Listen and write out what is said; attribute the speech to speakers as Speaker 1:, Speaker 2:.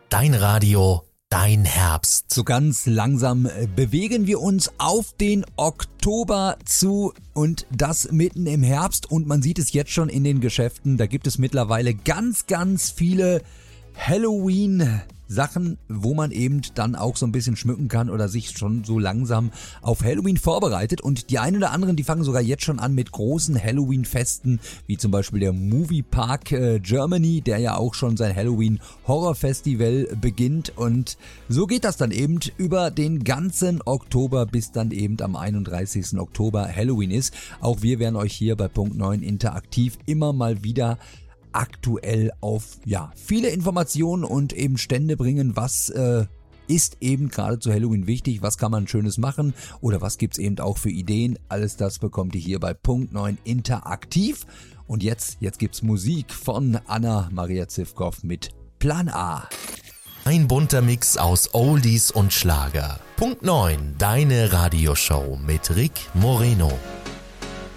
Speaker 1: dein Radio, dein Herbst.
Speaker 2: So ganz langsam bewegen wir uns auf den Oktober zu und das mitten im Herbst und man sieht es jetzt schon in den Geschäften. Da gibt es mittlerweile ganz viele Halloween-Sachen, wo man eben dann auch so ein bisschen schmücken kann oder sich schon so langsam auf Halloween vorbereitet. Und die einen oder anderen, die fangen sogar jetzt schon an mit großen Halloween-Festen, wie zum Beispiel der Movie Park Germany, der ja auch schon sein Halloween-Horror-Festival beginnt. Und so geht das dann eben über den ganzen Oktober, bis dann eben am 31. Oktober Halloween ist. Auch wir werden euch hier bei Punkt 9 interaktiv immer mal wieder aktuell auf viele Informationen und eben Stände bringen, was ist eben gerade zu Halloween wichtig, was kann man Schönes machen oder was gibt's eben auch für Ideen. Alles das bekommt ihr hier bei Punkt 9 interaktiv. Und jetzt gibt's Musik von Anna-Maria Zivkow mit Plan A.
Speaker 1: Ein bunter Mix aus Oldies und Schlager. Punkt 9, deine Radioshow mit Rick Moreno.